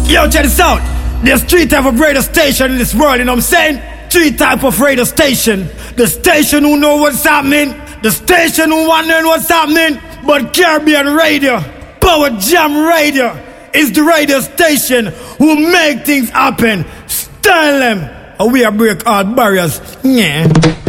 Yo, check this out. There's 3 types of radio station in this world, you know what I'm saying? 3 types of radio station. The station who know what's happening, the station who want to learn what's happening, but Caribbean Radio, Power Jam Radio, is the radio station who make things happen. Style them, and we are break all barriers. Yeah.